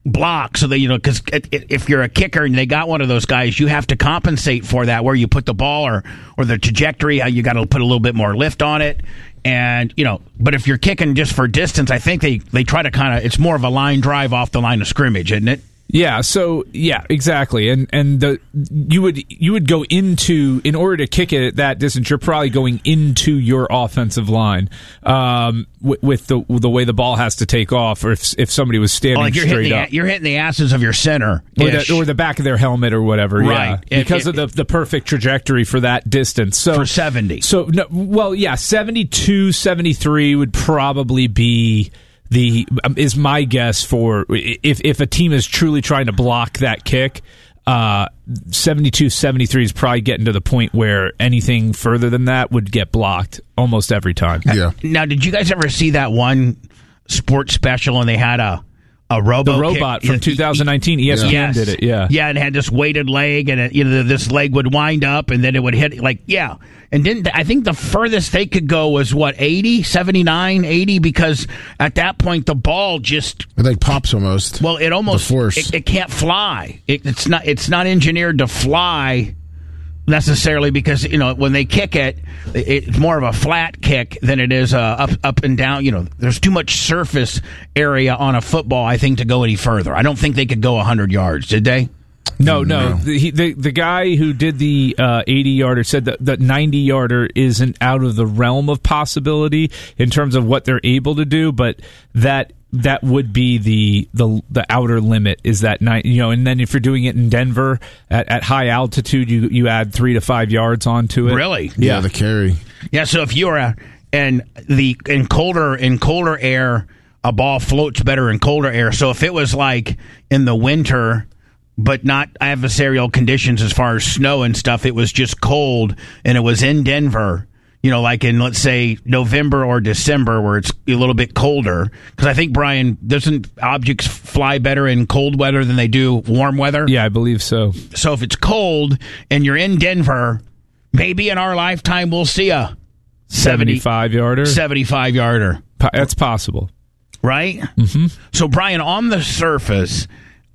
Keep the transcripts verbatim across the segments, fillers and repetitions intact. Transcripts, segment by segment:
block so that, you know, because if you're a kicker and they got one of those guys, you have to compensate for that, where you put the ball or, or the trajectory, how you got to put a little bit more lift on it. And, you know, but if you're kicking just for distance, I think they, they try to kind of, it's more of a line drive off the line of scrimmage, isn't it? Yeah, so yeah, exactly, and and the you would you would go into, in order to kick it at that distance, you're probably going into your offensive line um, with, with the the way the ball has to take off, or if if somebody was standing well, like you're straight hitting up, the, you're hitting the asses of your center, or the, or the back of their helmet or whatever, right? Yeah, because it, it, of the the perfect trajectory for that distance. So for seventy, so no, well, yeah, seventy-two, seventy-three would probably be. The um, is my guess for if if a team is truly trying to block that kick, uh, seventy-two, seventy-three is probably getting to the point where anything further than that would get blocked almost every time. Yeah. Now, did you guys ever see that one sports special and they had a a robo the robot kick? from two thousand nineteen? E S P N yes. did it. Yeah, yeah, and it had this weighted leg, and it, you know, this leg would wind up, and then it would hit like yeah. And didn't I think the furthest they could go was what, eighty, seventy-nine, eighty, because at that point the ball just it like pops almost. Well, it almost the force. It, it can't fly. It, it's not it's not engineered to fly necessarily, because, you know, when they kick it, it's more of a flat kick than it is uh, up up and down. You know, there's too much surface area on a football, I think, to go any further. I don't think they could go one hundred yards, did they? No, no. The, he, the the guy who did the uh, eighty-yarder said that the ninety-yarder isn't out of the realm of possibility in terms of what they're able to do, but that that would be the the the outer limit, is that nine, you know. And then if you're doing it in Denver at, at high altitude, you you add three to five yards onto it. Really? Yeah, yeah, the carry. Yeah. So if you're a and the in colder in colder air, a ball floats better in colder air. So if it was like in the winter, but not adversarial conditions as far as snow and stuff, it was just cold, and it was in Denver, you know, like in, let's say, November or December, where it's a little bit colder. Because I think, Brian, doesn't objects fly better in cold weather than they do warm weather? Yeah, I believe so. So if it's cold and you're in Denver, maybe in our lifetime we'll see a seventy-five-yarder. seventy-five-yarder. That's possible. Right? Mm-hmm. So, Brian, on the surface,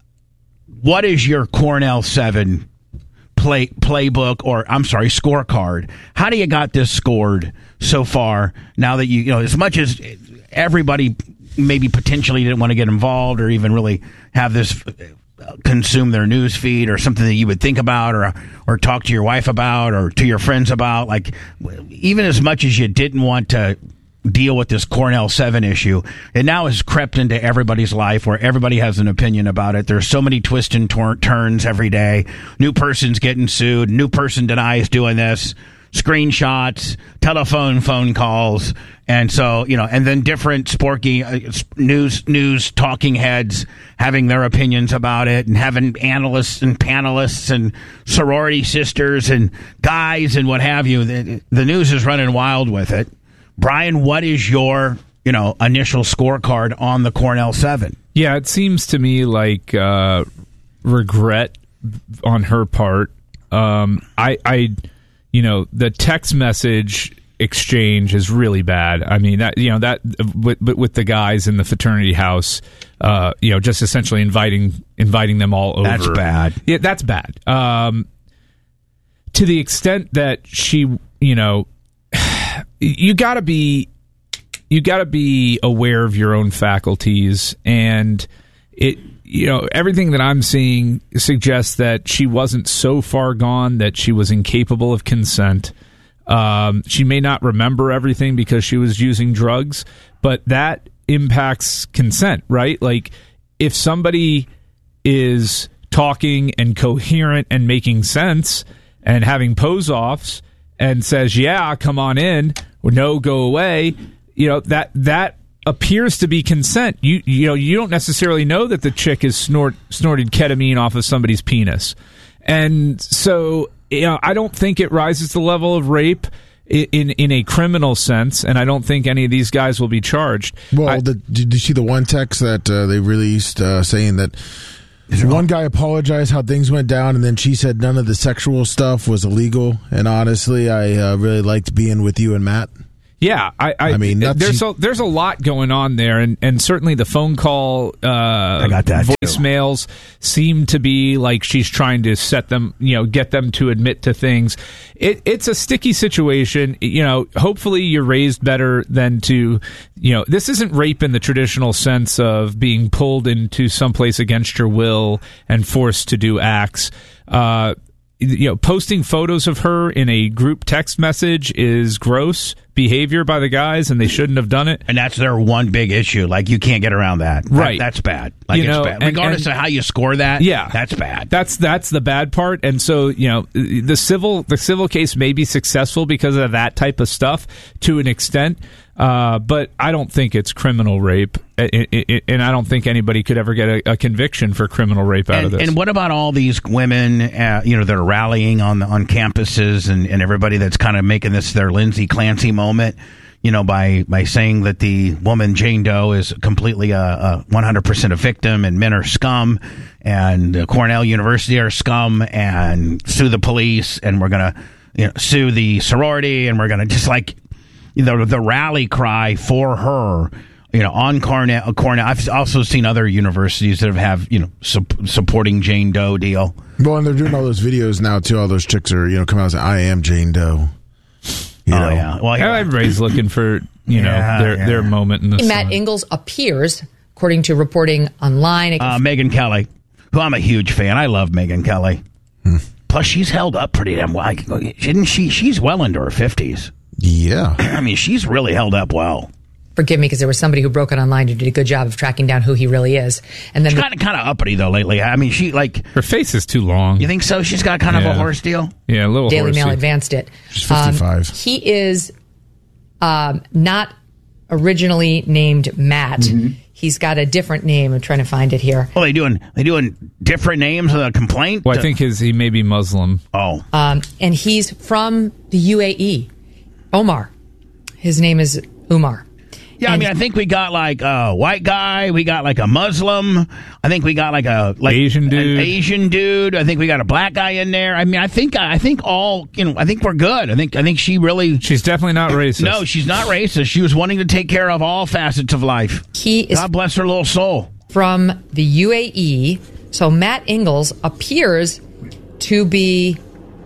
what is your Cornell seven play playbook, or I'm sorry, scorecard? How do you got this scored so far? Now that you, you know, as much as everybody maybe potentially didn't want to get involved or even really have this consume their news feed or something that you would think about or or talk to your wife about or to your friends about, like, even as much as you didn't want to deal with this Cornell seven issue, it now has crept into everybody's life where everybody has an opinion about it. There's so many twists and tor- turns every day. New person's getting sued. New person denies doing this. Screenshots, telephone phone calls. And so, you know, and then different sporky uh, news news talking heads having their opinions about it, and having analysts and panelists and sorority sisters and guys and what have you. The, the news is running wild with it. Brian, what is your, you know, initial scorecard on the Cornell seven? Yeah, it seems to me like uh, regret on her part. Um, I, I, you know, the text message exchange is really bad. I mean, that, you know, that with, with the guys in the fraternity house, uh, you know, just essentially inviting inviting them all over. That's bad. Yeah, that's bad. Um, to the extent that she, you know. You gotta be, you gotta be aware of your own faculties, and it, you know, everything that I'm seeing suggests that she wasn't so far gone that she was incapable of consent. Um, she may not remember everything because she was using drugs, but that impacts consent, right? Like, if somebody is talking and coherent and making sense and having pose-offs and says, yeah, come on in, or no, go away, you know, that that appears to be consent. You you know, you don't necessarily know that the chick has snort, snorted ketamine off of somebody's penis. And so, you know, I don't think it rises to the level of rape in in a criminal sense, and I don't think any of these guys will be charged. Well, I, the, did you see the one text that uh, they released uh, saying that one guy apologized how things went down, and then she said none of the sexual stuff was illegal. And honestly, I uh, really liked being with you and Matt. Yeah, I, I, I mean, there's a, there's a lot going on there, and, and certainly the phone call, uh, I got that voicemails too. Seem to be like she's trying to set them, you know, get them to admit to things. It, it's a sticky situation. You know, hopefully you're raised better than to, you know, this isn't rape in the traditional sense of being pulled into someplace against your will and forced to do acts. Uh, you know, posting photos of her in a group text message is gross behavior by the guys, and they shouldn't have done it. And that's their one big issue. Like, you can't get around that. Right. That, that's bad. Like, you it's know, bad. and, Regardless and, of how you score that, yeah, that's bad. That's that's the bad part. And so, you know, the civil the civil case may be successful because of that type of stuff to an extent. Uh, but I don't think it's criminal rape, it, it, it, and I don't think anybody could ever get a, a conviction for criminal rape out and, of this. And what about all these women, uh, you know, that are rallying on on campuses, and, and everybody that's kind of making this their Lindsay Clancy moment, you know, by, by saying that the woman Jane Doe is completely a, a one hundred percent a victim, and men are scum, and uh, Cornell University are scum, and sue the police, and we're going to, you know, sue the sorority, and we're going to just like, you know, the rally cry for her, you know, on Cornell. Cornell. I've also seen other universities that have, have you know, su- supporting Jane Doe deal. Well, and they're doing all those videos now, too. All those chicks are, you know, coming out and saying, I am Jane Doe. You oh, know? yeah. Well, yeah. Everybody's looking for, you know, Yeah, their, yeah. their moment in the Matt sun. Ingalls appears, according to reporting online. Uh, Megyn Kelly, who I'm a huge fan. I love Megyn Kelly. Hmm. Plus, she's held up pretty damn well. Didn't she? She's well into her fifties. Yeah. I mean, she's really held up well. Forgive me, because there was somebody who broke it online who did a good job of tracking down who he really is. And then She's the- kind of kind of uppity though lately. I mean, she like. Her face is too long. You think so? She's got kind of Yeah. a horse deal. Yeah, a little Daily horsey. Mail advanced it. She's fifty-five. Um, he is um, not originally named Matt. Mm-hmm. He's got a different name. I'm trying to find it here. Well, they doing they doing different names of the complaint. Well, I think his he may be Muslim. Oh, Um, and he's from the U A E. Omar. His name is Umar. yeah. I and- mean, I think we got like a white guy. We got like a Muslim. I think we got like a like Asian dude. An Asian dude. I think we got a black guy in there. I mean, I think I think all you know. I think we're good. I think I think she really. She's definitely not racist. No, she's not racist. She was wanting to take care of all facets of life. He is God bless her little soul. from the U A E. So Matt Ingalls appears to be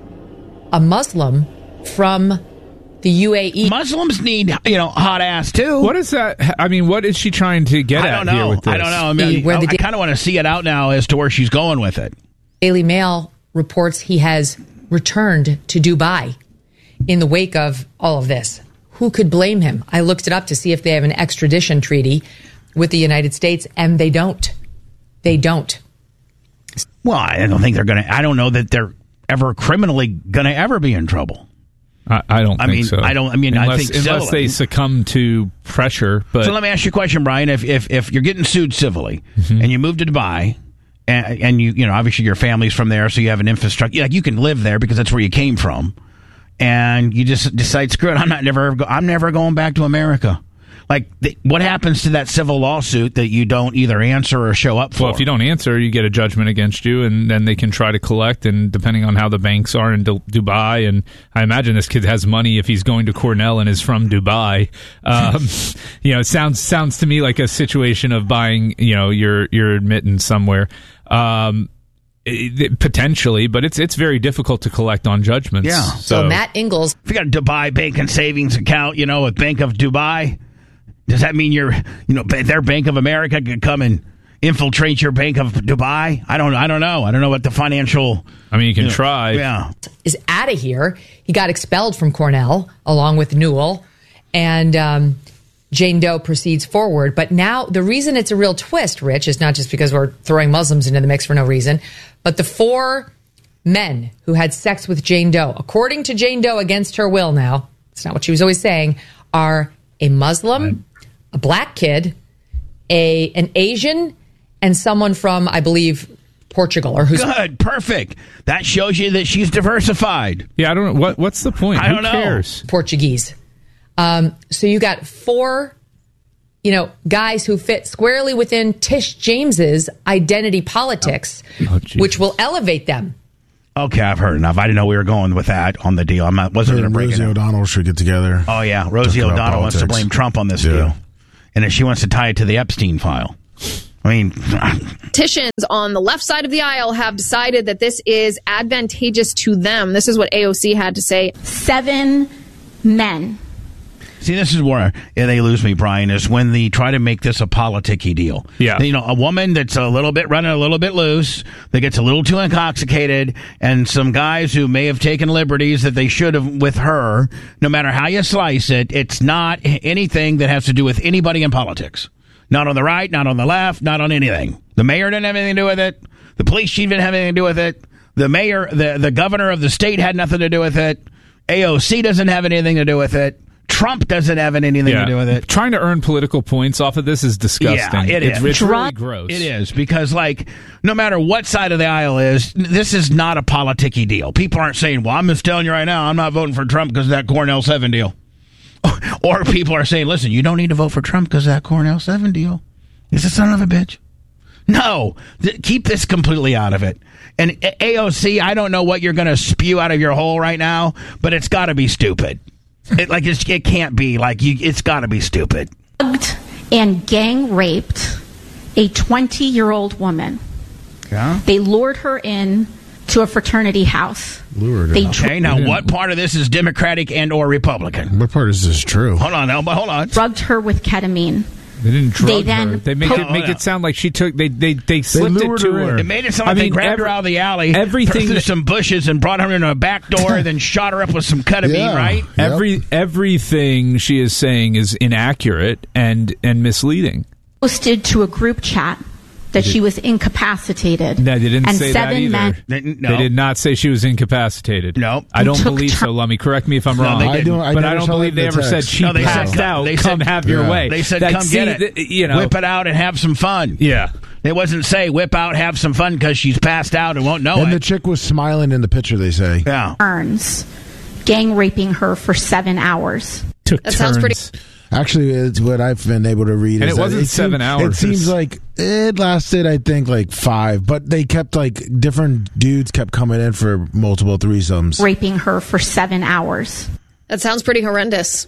a Muslim from the U A E. Muslims need, you know, hot ass too. What is that? I mean, what is she trying to get I at don't here know. with this? I don't know. I mean, Where I, the I da- kind of want to see it out now as to where she's going with it. Daily Mail reports he has returned to Dubai in the wake of all of this. Who could blame him? I looked it up to see if they have an extradition treaty with the United States, and they don't. They don't. Well, I don't think they're going to. I don't know that they're ever criminally going to ever be in trouble. I, I don't I think mean, so. I don't- I mean, I unless, think unless so. they succumb to pressure. But So let me ask you a question, Brian. If if, if you're getting sued civilly Mm-hmm. and you move to Dubai, and, and you you know obviously your family's from there, so you have an infrastructure. Like you can live there because that's where you came from, and you just decide, screw it, I'm not never go, I'm never going back to America. Like, the, what happens to that civil lawsuit that you don't either answer or show up for? well, if you don't answer, you get a judgment against you, and then they can try to collect. And depending on how the banks are in Du- Dubai, and I imagine this kid has money if he's going to Cornell and is from Dubai. Um, you know, it sounds sounds to me like a situation of buying, you know, your your admittance somewhere. Um, it- it- potentially, but it's it's very difficult to collect on judgments. Yeah. So, Matt Ingalls if you got a Dubai bank and savings account, you know, with Bank of Dubai, does that mean you're, you know, their Bank of America could come and infiltrate your Bank of Dubai? I don't, I don't know. I don't know what the financial. I mean, you can you know, try. Yeah. is out of here. He got expelled from Cornell along with Newell, and um, Jane Doe proceeds forward. But now the reason it's a real twist, Rich, is not just because we're throwing Muslims into the mix for no reason, but the four men who had sex with Jane Doe, according to Jane Doe against her will now, it's not what she was always saying, are a Muslim, a black kid, a an Asian, and someone from, I believe, Portugal, or who's Good. Perfect. That shows you that she's diversified. Yeah, I don't know what what's the point. I Who don't know. cares? Portuguese. Um, so you got four, you know, guys who fit squarely within Tish James's identity politics, Oh, Jesus. which will elevate them. Okay, I've heard enough. I didn't know we were going with that on the deal. I wasn't going to break Rosie it. O'Donnell should get together. Oh yeah, Rosie Talk about O'Donnell wants to politics. blame Trump on this Yeah. deal, and then she wants to tie it to the Epstein file. I mean, Politicians on the left side of the aisle have decided that this is advantageous to them. This is what A O C had to say. Seven men. see, this is where yeah, they lose me, Brian, is when they try to make this a politic-y deal. Yeah. You know, a woman that's a little bit running a little bit loose, that gets a little too intoxicated, and some guys who may have taken liberties that they should have with her, no matter how you slice it, it's not anything that has to do with anybody in politics. Not on the right, not on the left, not on anything. The mayor didn't have anything to do with it. The police chief didn't have anything to do with it. The mayor, the, the governor of the state had nothing to do with it. A O C doesn't have anything to do with it. Trump doesn't have anything Yeah. to do with it. Trying to earn political points off of this is disgusting. Yeah, it it's, is. It's really Drug- gross. It is, because, like, no matter what side of the aisle is, this is not a politic-y deal. People aren't saying, well, I'm just telling you right now, I'm not voting for Trump because of that Cornell seven deal. Or people are saying, listen, you don't need to vote for Trump because of that Cornell seven deal. He's a son of a bitch. No, th- keep this completely out of it. And A O C, I don't know what you're going to spew out of your hole right now, but it's got to be stupid. It, like it's, it can't be like you. It's got to be stupid. Drugged and gang raped a twenty-year-old woman. Yeah. They lured her in to a fraternity house. Lured her. They Okay. Now, what part of this is Democratic and or Republican? What part is this true? Hold on, now, but hold on. drugged her with ketamine. They didn't drug They then her. They make po- it make Oh, no. it sound like she took. They they they slipped it lured to her in. her. It made it sound I like they mean, grabbed every- her out of the alley, everything through that- some bushes, and brought her in a back door, then shot her up with some ketamine, Yeah. right? Yep. Every everything she is saying is inaccurate and and misleading. Posted to a group chat that she was incapacitated. No, they didn't and say seven that either. men. They, no. They did not say she was incapacitated. No. I don't Took believe so. Trump- Lummy, correct me if I'm No, wrong. they I didn't. don't. I but never I don't saw believe that they in the ever said text. she No, they said passed come- out. they come said- have your yeah. way. They said, That- come see, get it. th- you know, Whip it out and have some fun. yeah. It wasn't say whip out, have some fun because she's passed out and won't know And it. the chick was smiling in the picture, they say. yeah. Burns, gang raping her for seven hours. Took That sounds pretty- turns. Actually, it's what I've been able to read. And is it that wasn't seven seems- hours. It seems like it lasted, I think, like five. But they kept, like, different dudes kept coming in for multiple threesomes. Raping her for seven hours. That sounds pretty horrendous.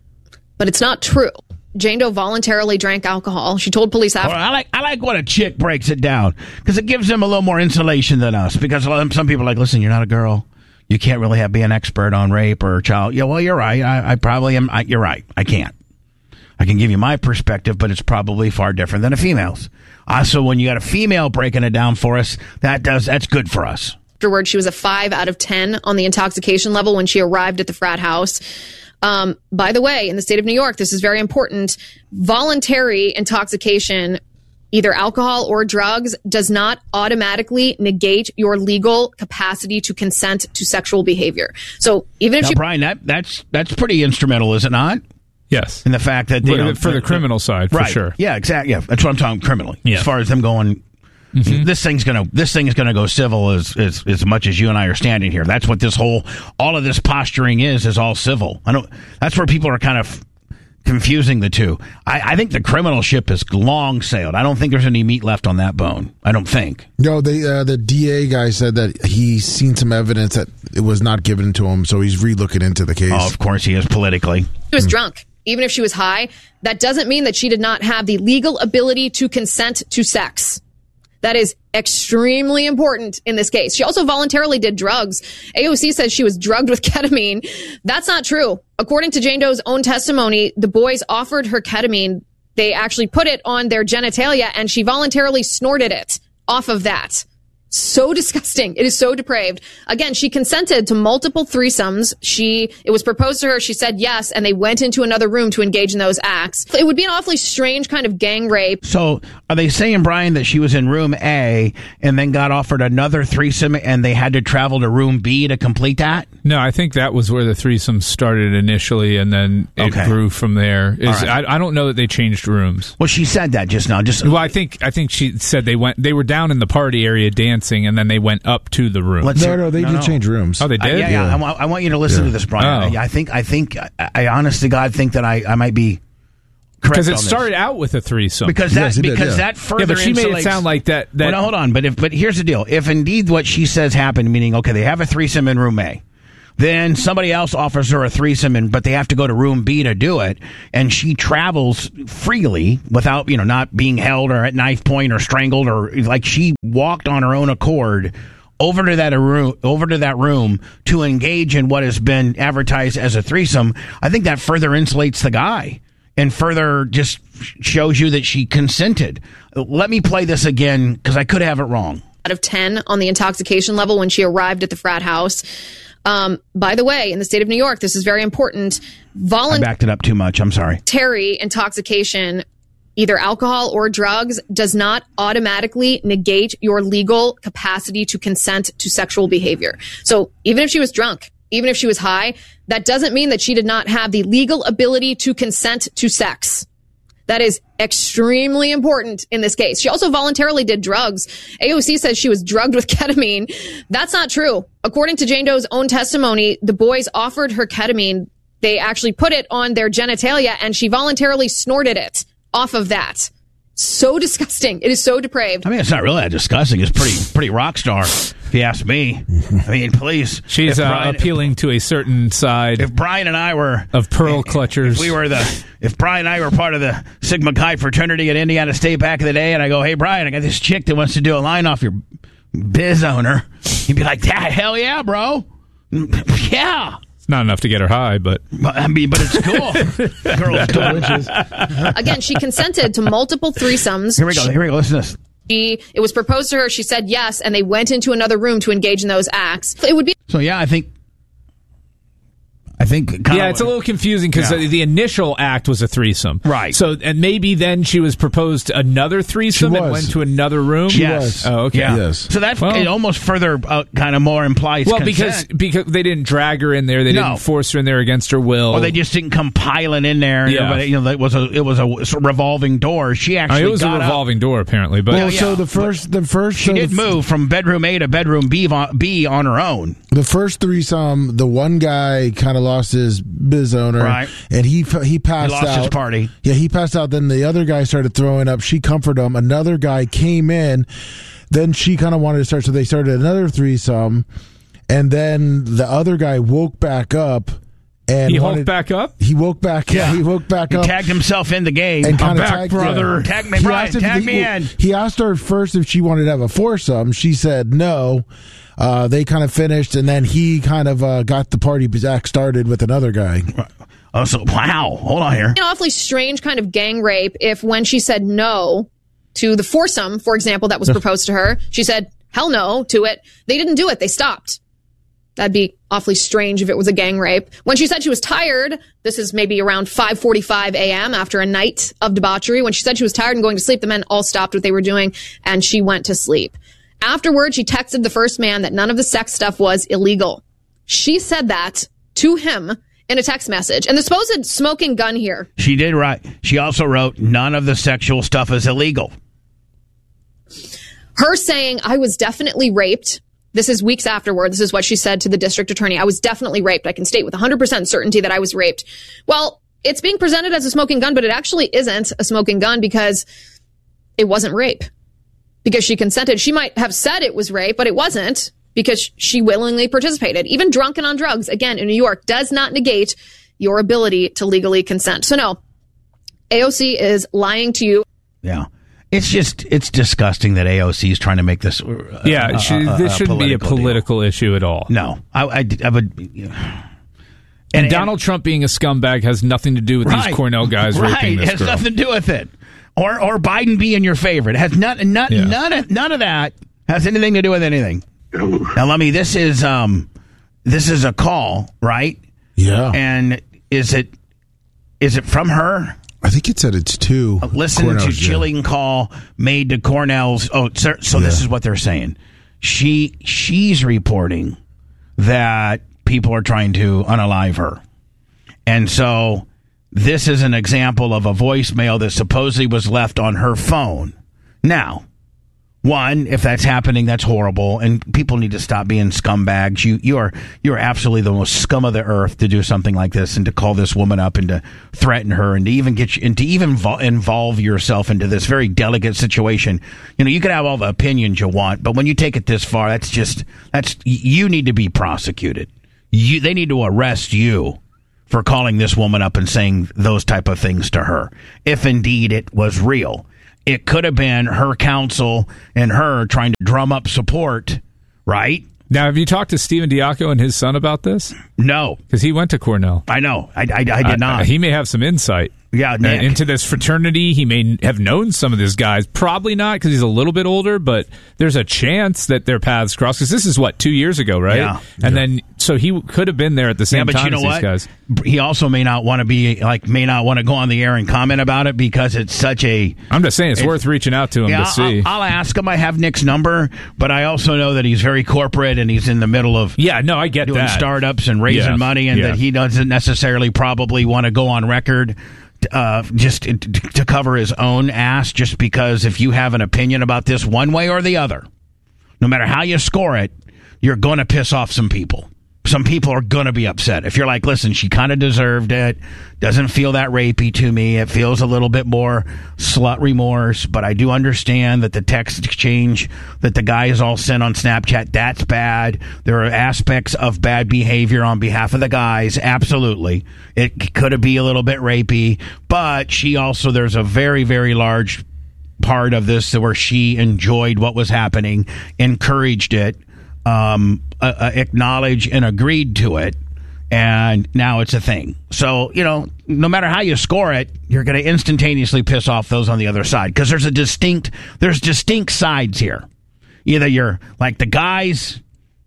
But it's not true. Jane Doe voluntarily drank alcohol. She told police after. Well, I like I like when a chick breaks it down because it gives them a little more insulation than us. Because a lot of- some people are like, listen, you're not a girl. You can't really have, be an expert on rape or child. Yeah, well, you're right. I, I probably am. I, you're right. I can't. I can give you my perspective, but it's probably far different than a female's. Also, when you got a female breaking it down for us, that does that's good for us. Afterward, she was a five out of ten on the intoxication level when she arrived at the frat house. Um, by the way, in the state of New York, this is very important. Voluntary intoxication, either alcohol or drugs, does not automatically negate your legal capacity to consent to sexual behavior. So even if Now, you Brian, that that's that's pretty instrumental, is it not? Yes. In the fact that you For, know, the, for the criminal side, for right? sure. Yeah, exactly. Yeah, that's what I'm talking criminally. Yeah. As far as them going. This thing's gonna. This thing is gonna go civil as, as as much as you and I are standing here. That's what this whole, all of this posturing is. Is all civil. I don't. That's where people are kind of confusing the two. I, I think the criminal ship is long sailed. I don't think there's any meat left on that bone. I don't think. No, they, uh, the D A guy said that he's seen some evidence that it was not given to him, so he's re-looking into the case. Oh, of course he is politically. she was drunk, even if she was high, that doesn't mean that she did not have the legal ability to consent to sex. That is extremely important in this case. She also voluntarily did drugs. A O C says she was drugged with ketamine. That's not true. According to Jane Doe's own testimony, the boys offered her ketamine. They actually put it on their genitalia and she voluntarily snorted it off of that. So disgusting. It is so depraved. Again, she consented to multiple threesomes. She, it was proposed to her. She said yes, and they went into another room to engage in those acts. It would be an awfully strange kind of gang rape. So are they saying, Brian, that she was in room A and then got offered another threesome and they had to travel to room B to complete that? No, I think that was where the threesome started initially, and then it Okay. grew from there. Is All right. I, I don't know that they changed rooms. Well, she said that just now. Just Well, I think I think she said they went. They were down in the party area dancing, and then they went up to the room. Let's- No, no, they No, did no. change rooms. Oh, they Uh, did. yeah, yeah. Yeah. I, want, I want you to listen Yeah. to this, Brian. Oh. I, I think, I think, I, I honest to God think that I, I might be Because it on this. started out with a threesome. Because that Yes, it did, because yeah. that further yeah, but she made it insulates- sound like that. that Well, now, hold on, but if but here's the deal: if indeed what she says happened, meaning okay, they have a threesome in room A, then somebody else offers her a threesome, and but they have to go to room B to do it, and she travels freely without you know not being held or at knife point or strangled or like she walked on her own accord over to that room over to that room to engage in what has been advertised as a threesome. I think that further insulates the guy. And further just shows you that she consented. Let me play this again because I could have it wrong. Out of ten on the intoxication level when she arrived at the frat house. Um, by the way, in the state of New York, this is very important. I Voluntary backed it up too much. I'm sorry. intoxication, either alcohol or drugs, does not automatically negate your legal capacity to consent to sexual behavior. So even if she was drunk, even if she was high, that doesn't mean that she did not have the legal ability to consent to sex. That is extremely important in this case. She also voluntarily did drugs. A O C says she was drugged with ketamine. That's not true. According to Jane Doe's own testimony, the boys offered her ketamine. They actually put it on their genitalia and she voluntarily snorted it off of that. So disgusting. It is so depraved. I mean, it's not really that disgusting. It's pretty pretty rock star, if you ask me. I mean, please. She's If uh, Brian- appealing to a certain side If Brian and I were of pearl clutchers. if we were the if Brian and I were part of the Sigma Chi fraternity at Indiana State back in the day, and I go, hey Brian, I got this chick that wants to do a line off your biz owner, you'd be like, yeah, hell yeah, bro, yeah. It's not enough to get her high, but But, I mean, but it's cool. Girls cool. Again, she consented to multiple threesomes. Here we go. Here we go. Listen to this. She, it was proposed to her. She said yes, and they went into another room to engage in those acts. It would be So yeah, I think. I think. Kinda, yeah, it's a little confusing because Yeah. the initial act was a threesome, Right. So, and maybe then she was proposed another threesome She and was. went to another room. Yes. was. Oh, okay. Yeah. Yes. So that Well- it almost further uh, kind of more implies Well, consent. because because they didn't drag her in there, they No. didn't force her in there against her will, or they just didn't come piling in there. And Yeah. everybody, you know, it was a it was a revolving door. She I actually mean, it was a got up. revolving door apparently, but Well, yeah, so the but first, the first, She so did the, move from bedroom A to bedroom B on, B on her own. the first threesome. The one guy kind of lost his biz owner, Right. and he he passed He lost out. his party. Yeah, he passed out. Then the other guy started throwing up. She comforted him. Another guy came in. Then she kind of wanted to start, so they started another threesome. And then the other guy woke back up and he wanted, hulked back up. He woke back. Yeah, he woke back He up. tagged himself in the game. and I'm kind of back, tagged, brother. yeah. Tag me, He Brian. asked if Tag he- me in. He asked her first if she wanted to have a foursome. She said no. Uh, they kind of finished, and then he kind of uh, got the party back started with another guy. Oh, so wow. Hold on here. an awfully strange kind of gang rape if when she said no to the foursome, for example, that was proposed to her, she said hell no to it. They didn't do it. They stopped. That'd be awfully strange if it was a gang rape. When she said she was tired, this is maybe around five forty-five a.m. after a night of debauchery. When she said she was tired and going to sleep, the men all stopped what they were doing and she went to sleep. Afterward, she texted the first man that none of the sex stuff was illegal. She said that to him in a text message. And the supposed smoking gun here. She did right. She also wrote, none of the sexual stuff is illegal. Her saying, I was definitely raped. This is weeks afterward. This is what she said to the district attorney. I was definitely raped. I can state with one hundred percent certainty that I was raped. Well, it's being presented as a smoking gun, but it actually isn't a smoking gun because it wasn't rape. Because she consented. She might have said it was rape, but it wasn't because she willingly participated. Even drunk and on drugs, again, in New York, does not negate your ability to legally consent. So no, A O C is lying to you. Yeah. It's just, it's disgusting that A O C is trying to make this. Uh, Yeah, uh, she, uh, this uh, shouldn't be a political deal. political issue at all. No. I, I, I would. And, And Donald Trump being a scumbag has nothing to do with right, these Cornell guys right, raping this it has girl. nothing to do with it. Or or Biden being your favorite. It has not, not, Yeah. none, of, none of that has anything to do with anything. Now, let me, this is, um, this is a call, right? Yeah. And is it, is it from her? I think it said it's two. Listen Cornell's, to yeah. chilling call made to Cornell's. Oh, so, so this Yeah. is what they're saying. She she's reporting that people are trying to unalive her, and so this is an example of a voicemail that supposedly was left on her phone. Now, One, if that's happening, that's horrible, and people need to stop being scumbags. You you are you are absolutely the most scum of the earth to do something like this and to call this woman up and to threaten her and to even get you, and to even vo- involve yourself into this very delicate situation. You know, you can have all the opinions you want, but when you take it this far, that's just that's you need to be prosecuted. You they need to arrest you for calling this woman up and saying those type of things to her, if indeed it was real. It could have been her counsel and her trying to drum up support, right? Now, have you talked to Stephen Diaco and his son about this? No. Because he went to Cornell. I know. I, I, I did uh, not. He may have some insight. Yeah, Nick. Uh, into this fraternity. He may have known some of these guys. Probably not because he's a little bit older, but there's a chance that their paths cross. Because this is, what, two years ago, right? Yeah. And yeah. then, so he could have been there at the same yeah, but time you know as what? these guys. He also may not want to be, like, may not want to go on the air and comment about it because it's such a... I'm just saying it's, it's worth reaching out to him yeah, to see. I'll, I'll ask him. I have Nick's number, but I also know that he's very corporate and he's in the middle of... Yeah, no, I get doing that. startups and raising yeah. money, and yeah. that he doesn't necessarily probably want to go on record uh, just to, to cover his own ass, just because if you have an opinion about this one way or the other, no matter how you score it, you're going to piss off some people. Some people are going to be upset. If you're like, listen, she kind of deserved it. Doesn't feel that rapey to me. It feels a little bit more slut remorse, but I do understand that the text exchange that the guys all sent on Snapchat, that's bad. There are aspects of bad behavior on behalf of the guys. Absolutely. It could be a little bit rapey, but she also, there's a very, very large part of this where she enjoyed what was happening, encouraged it, Um, uh, uh, acknowledged and agreed to it, and now it's a thing. So, you know, no matter how you score it, you're going to instantaneously piss off those on the other side, because there's a distinct, there's distinct sides here. Either you're like the guys,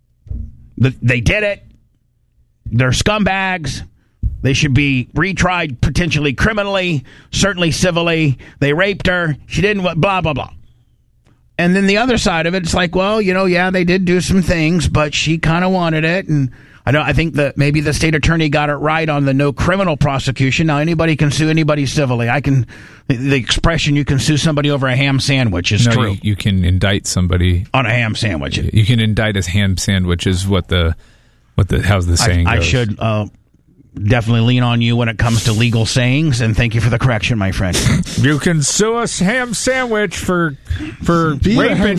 the, they did it, they're scumbags, they should be retried potentially criminally, certainly civilly, they raped her, she didn't, blah, blah, blah. And then the other side of it, it's like, well, you know, yeah, they did do some things, but she kind of wanted it. And I don't, I think that maybe the state attorney got it right on the no criminal prosecution. Now, anybody can sue anybody civilly. I can, the expression you can sue somebody over a ham sandwich is no, true. You, you can indict somebody on a ham sandwich. You can indict a ham sandwich is what the, what the, how's the saying I, goes. I should, uh, definitely lean on you when it comes to legal sayings, and thank you for the correction, my friend. You can sue us ham sandwich for for Be raping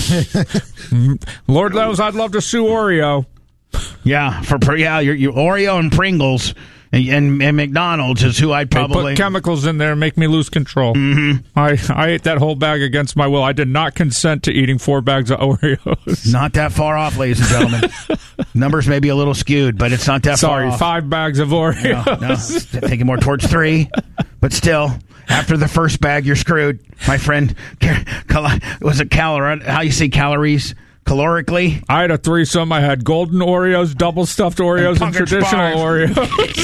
you. Lord knows I'd love to sue Oreo. Yeah, for yeah, your, your Oreo and Pringles and, and, and McDonald's is who I'd probably... They put chemicals in there and make me lose control. Mm-hmm. I, I ate that whole bag against my will. I did not consent to eating four bags of Oreos. Not that far off, ladies and gentlemen. Numbers may be a little skewed, but it's not that Sorry, far off. five bags of Oreos. No, no. Thinking more towards three, but still, after the first bag, you're screwed, my friend. Cal- was it calorie? How you say calories? Calorically? I had a threesome. I had golden Oreos, double stuffed Oreos, and, and traditional bars.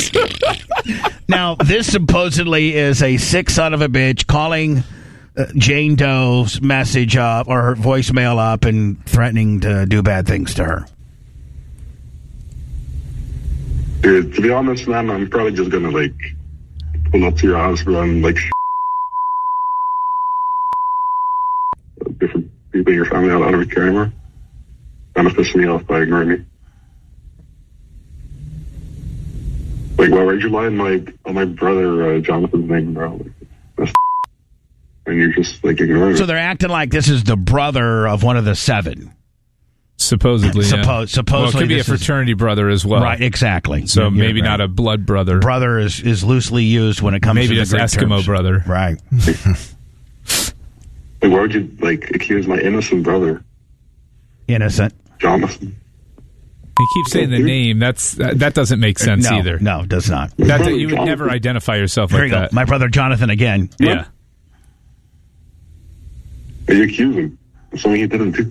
Oreos. Now, this supposedly is a sick son of a bitch calling uh, Jane Doe's message up or her voicemail up and threatening to do bad things to her. Dude, to be honest, man, I'm probably just gonna, like, pull up to your house, bro, and, like, different people in your family. I don't care anymore. Kind of pissing me off by ignoring me. Like, why would you lie on my, on my brother, uh, Jonathan's name, bro? Like, that's and you're just, like, ignoring So it. they're acting like this is the brother of one of the seven. Supposedly, yeah. Suppo- supposedly well, it could be a this is- fraternity brother as well. Right, exactly. So You're maybe right. not a blood brother. Brother is, is loosely used when it comes Maybe to the just Greek Eskimo terms. brother. Right. Like, why would you, like, accuse my innocent brother, Innocent. Jonathan? He keeps saying the name. That's that, that doesn't make sense no, either. No, it does not. That, Brother you would Jonathan. never identify yourself There like you go. that. My brother Jonathan again. Yeah. And you accuse him of something he didn't do.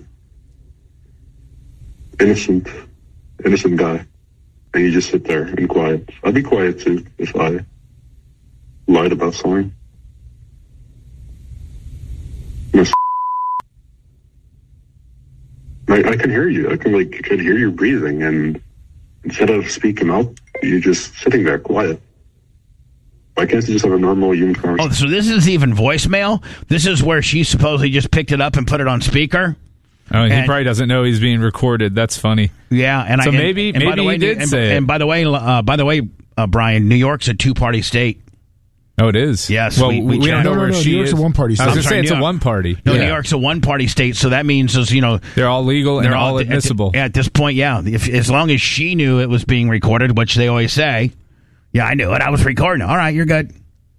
Innocent, innocent guy. And you just sit there and quiet. I'd be quiet too if I lied about something. Miss- I, I can hear you. I can like I can hear you breathing, and instead of speaking up, you're just sitting there quiet. Why can't you just have a normal human conversation? Oh, so this is even voicemail? This is where she supposedly just picked it up and put it on speaker? Oh, he And- probably doesn't know he's being recorded. That's funny. Yeah, and So I, and- maybe- and by maybe the way, he did and, say it. And by the way, uh, by the way, uh, Brian, New York's a two-party state. Oh, it is? Yes, Well, we- we, we don't checked. know No, no, where no, she New York's is. a one-party I was state. going to I'm say sorry, it's New a York- one-party. No, Yeah. New York's a one-party state, so that means, is, you know, They're all legal and they're all at- admissible. At, at this point, yeah. If, as long as she knew it was being recorded, which they always say, yeah, I knew it. I was recording. All right, you're good.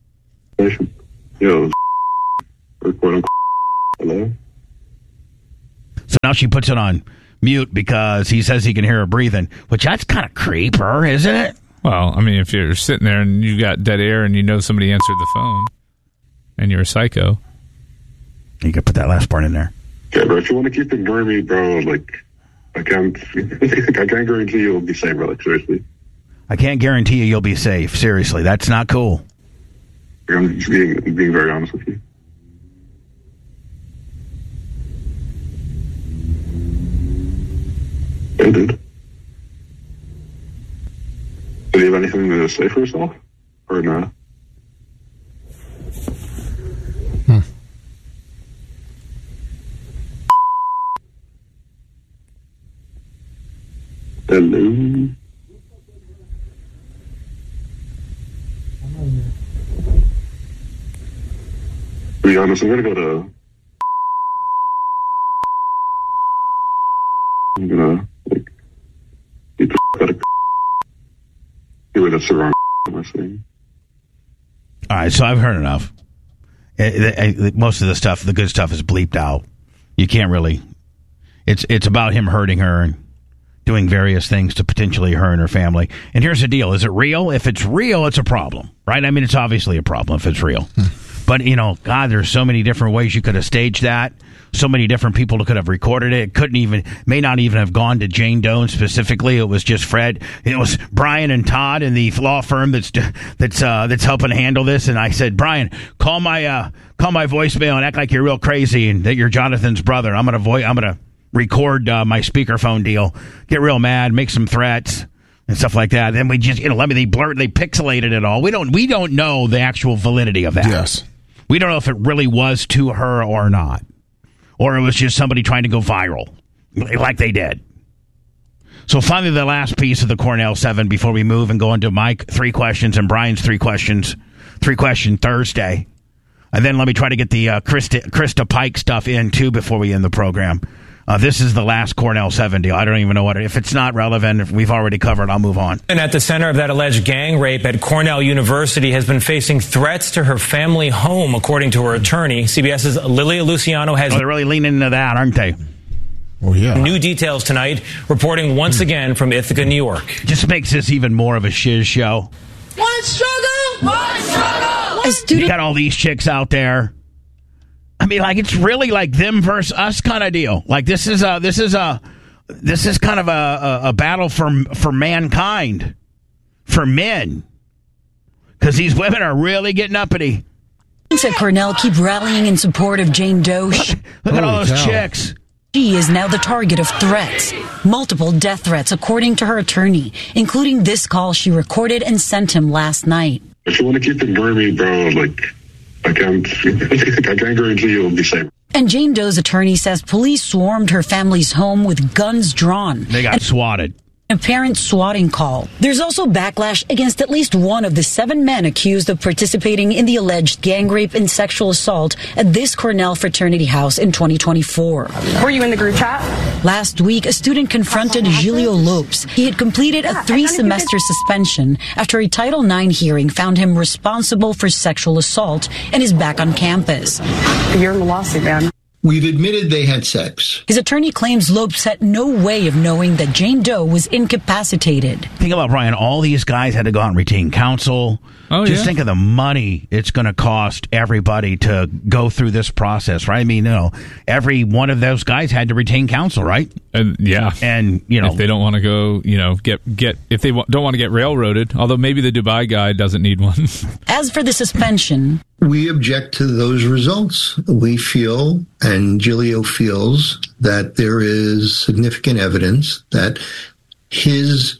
Yo, or quote unquote, hello? So now she puts it on mute because he says he can hear her breathing, which that's kind of creeper, isn't it? Well, I mean, if you're sitting there and you got dead air and you know somebody answered the phone and you're a psycho. You could put that last part in there. Okay, bro, if you want to keep ignoring me, bro, like, I can't, I can't guarantee you'll be safe, bro, like, seriously. I can't guarantee you you'll be safe. Seriously, that's not cool. Like, I'm just being, being very honest with you. Hey, dude. Do you have anything to say for yourself? Or not? Hmm. Hello? To be honest, I'm gonna go to... I'm gonna, like, get the f*** out of... Anyway, that's the wrong am I saying. All right, so I've heard enough. It- it- it- most of the stuff, the good stuff, is bleeped out. You can't really. It's it's about him hurting her and doing various things to potentially her and her family. And here's the deal: is it real? If it's real, it's a problem, right? I mean, it's obviously a problem if it's real. But you know, God, there's so many different ways you could have staged that. So many different people that could have recorded it. It couldn't even, may not even have gone to Jane Doe specifically. It was just Fred. It was Brian and Todd and the law firm that's that's uh, that's helping handle this. And I said, Brian, call my uh, call my voicemail and act like you're real crazy and that you're Jonathan's brother. I'm gonna voice. I'm gonna record uh, my speakerphone deal. Get real mad. Make some threats and stuff like that. Then we just, you know, let me. They blurred. They pixelated it all. We don't. We don't know the actual validity of that. Yes. We don't know if it really was to her or not. Or it was just somebody trying to go viral, like they did. So finally, the last piece of the Cornell seven before we move and go into my three questions and Brian's three questions, three question Thursday. And then let me try to get the uh, Krista, Krista Pike stuff in, too, before we end the program. Uh, this is the last Cornell seven deal. I don't even know what it, if it's not relevant, if we've already covered, I'll move on. And at the center of that alleged gang rape at Cornell University has been facing threats to her family home, according to her attorney. CBS's Lilia Luciano has Oh, they're really leaning into that, aren't they? Oh, yeah. new details tonight, reporting once again from Ithaca, New York. Just makes this even more of a shiz show. One struggle, one struggle. A student You got all these chicks out there. I mean, like, it's really like them versus us kind of deal. Like, this is a, this is a, this is kind of a, a, a battle for for mankind, for men, because these women are really getting uppity. Students at Cornell keep rallying in support of Jane Doe. Look at all Holy those cow. chicks. She is now the target of threats, multiple death threats, according to her attorney, including this call she recorded and sent him last night. If you want to keep ignoring me, bro, like, I can't, I can't guarantee you'll be safe. And Jane Doe's attorney says police swarmed her family's home with guns drawn. They got swatted. Apparent swatting call. There's also backlash against at least one of the seven men accused of participating in the alleged gang rape and sexual assault at this Cornell fraternity house in twenty twenty-four. Were you in the group chat? Last week, a student confronted Julio Lopes. He had completed a three-semester suspension after a Title nine hearing found him responsible for sexual assault and is back on campus. You're in the lawsuit, man. We've admitted they had sex. His attorney claims Lopes had no way of knowing that Jane Doe was incapacitated. Think about, Brian, all these guys had to go out and retain counsel. Oh, Just yeah. think of the money it's going to cost everybody to go through this process, right? I mean, you know, every one of those guys had to retain counsel, right? And yeah. And, you know, if they don't want to go, you know, get get if they wa- don't want to get railroaded, although maybe the Dubai guy doesn't need one. As for the suspension, We object to those results. We feel, and Giglio feels, that there is significant evidence that his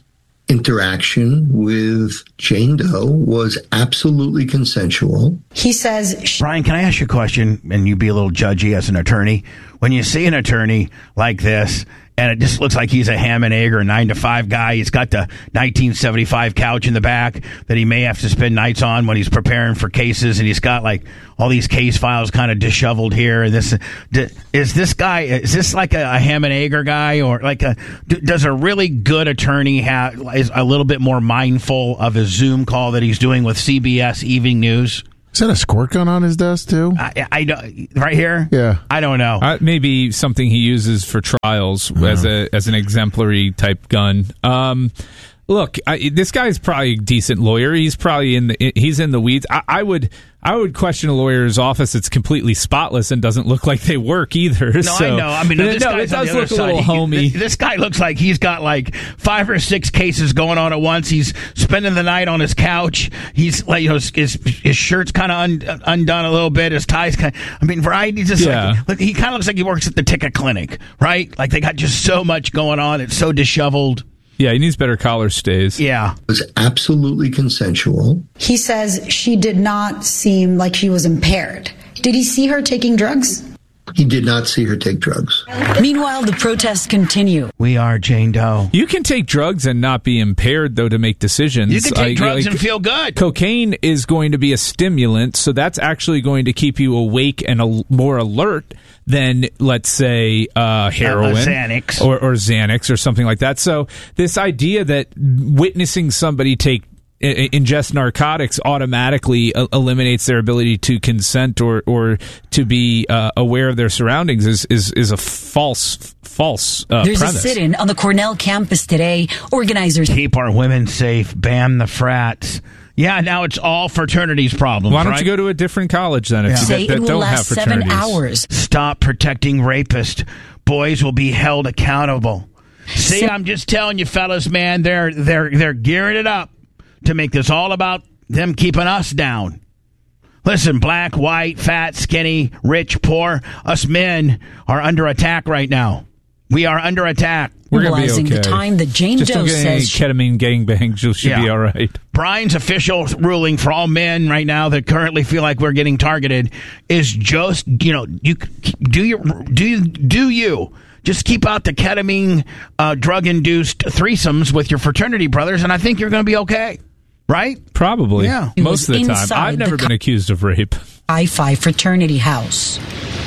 interaction with Jane Doe was absolutely consensual. He says, she- Brian, can I ask you a question? And you be a little judgy as an attorney. When you see an attorney like this, and it just looks like he's a ham and egg or nine to five guy. He's got the nineteen seventy-five couch in the back that he may have to spend nights on when he's preparing for cases. And he's got like all these case files kind of disheveled here. And this is this guy, is this like a, a ham and egger guy, or like a, does a really good attorney have, is a little bit more mindful of his Zoom call that he's doing with C B S Evening News? Is that a squirt gun on his desk too? I, I don't, right here. Yeah, I don't know. Uh, maybe something he uses for trials uh-huh. as a as an exemplary type gun. Um, look, I, this guy's probably a decent lawyer. He's probably in the he's in the weeds. I, I would I would question a lawyer's office that's completely spotless and doesn't look like they work either. No, so, I know. I mean, no, this no, guy's it does on the look a other little side. homey. He, this guy looks like he's got like five or six cases going on at once. He's spending the night on his couch. He's like, you know, his his, his shirt's kind of un, undone a little bit. His tie's kind. I mean, right? He's just yeah. like, look, he kind of looks like he works at the ticket clinic, right? Like they got just so much going on. It's so disheveled. Yeah, he needs better collar stays. Yeah. It was absolutely consensual. He says she did not seem like she was impaired. Did he see her taking drugs? He did not see her take drugs. Meanwhile, the protests continue. We are Jane Doe. You can take drugs and not be impaired, though, to make decisions. You can take I, drugs like, and feel good. Cocaine is going to be a stimulant, so that's actually going to keep you awake and a, more alert than, let's say, uh, heroin. Uh, Xanax. Or, or Xanax or something like that. So this idea that witnessing somebody take ingest narcotics automatically uh, eliminates their ability to consent or or to be uh, aware of their surroundings is is, is a false false uh, There's premise. a sit-in on the Cornell campus today. Organizers keep our women safe, ban the frats. Yeah, now it's all fraternities problems. Why don't right? you go to a different college then? If Yeah. you say that, that it will don't last have seven fraternities. hours. Stop protecting rapists. Boys will be held accountable. See, I'm just telling you, fellas, man, they're they're they're gearing it up to make this all about them keeping us down. Listen, black, white, fat, skinny, rich, poor, us men are under attack right now. We are under attack. We're going to be okay. The time that Jane Just Doe don't get any says she- ketamine gangbangs. You should Yeah. be all right. Brian's official ruling for all men right now that currently feel like we're getting targeted is just, you know, you do your do you do you just keep out the ketamine uh, drug induced threesomes with your fraternity brothers, and I think you're going to be okay. Right? Probably. Yeah. It Most of was the time. inside I've never the been accused of rape. Chi Phi fraternity house.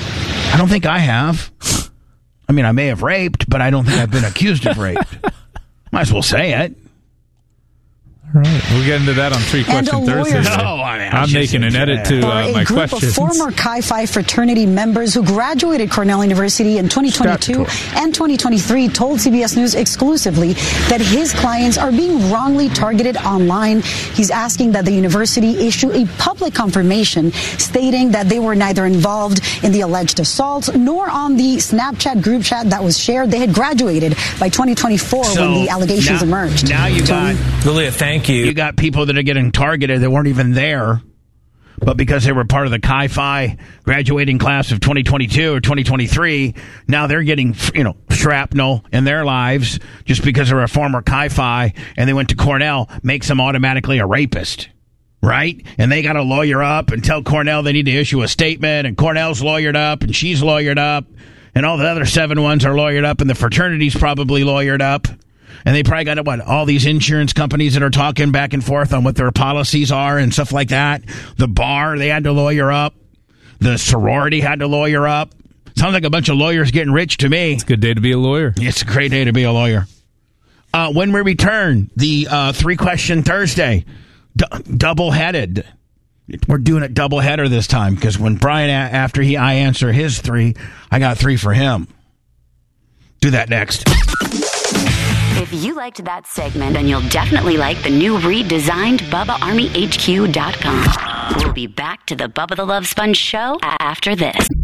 I don't think I have. I mean, I may have raped, but I don't think I've been accused of rape. Might as well say it. All right. We'll get into that on Three And Question a lawyer- Thursday. No, I mean, I I'm just making an said edit that. to For uh, a my group questions. of former Chi Phi fraternity members who graduated Cornell University in twenty twenty-two Statutory. and twenty twenty-three told C B S News exclusively that his clients are being wrongly targeted online. He's asking that the university issue a public confirmation stating that they were neither involved in the alleged assault nor on the Snapchat group chat that was shared. They had graduated by twenty twenty-four So when the allegations now, emerged. Now you got Lilia, thank you. you got people that are getting targeted that weren't even there, but because they were part of the Chi Phi graduating class of twenty twenty-two or twenty twenty-three, now they're getting, you know, shrapnel in their lives just because they're a former Chi Phi and they went to Cornell makes them automatically a rapist. Right? And they got to lawyer up and tell Cornell they need to issue a statement, and Cornell's lawyered up and she's lawyered up and all the other seven ones are lawyered up and the fraternity's probably lawyered up. And they probably got, what, all these insurance companies that are talking back and forth on what their policies are and stuff like that. The bar, they had to lawyer up. The sorority had to lawyer up. Sounds like a bunch of lawyers getting rich to me. It's a good day to be a lawyer. It's a great day to be a lawyer. Uh, when we return, the uh, three-question Thursday, d- double-headed. We're doing it double-header this time because when Brian, a- after he I answer his three, I got three for him. Do that next. If you liked that segment, then you'll definitely like the new redesigned Bubba Army H Q dot com. We'll be back to the Bubba the Love Sponge show after this.